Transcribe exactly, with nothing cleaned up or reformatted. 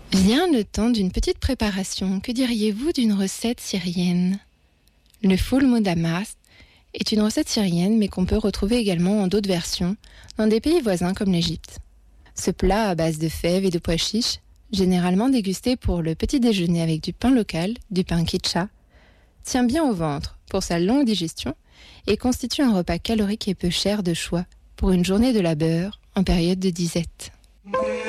Vient le temps d'une petite préparation. Que diriez-vous d'une recette syrienne ? Le foul mudamas est une recette syrienne, mais qu'on peut retrouver également en d'autres versions dans des pays voisins comme l'Égypte. Ce plat à base de fèves et de pois chiches, généralement dégusté pour le petit déjeuner avec du pain local, du pain kitcha, tient bien au ventre pour sa longue digestion et constitue un repas calorique et peu cher de choix pour une journée de labeur en période de disette.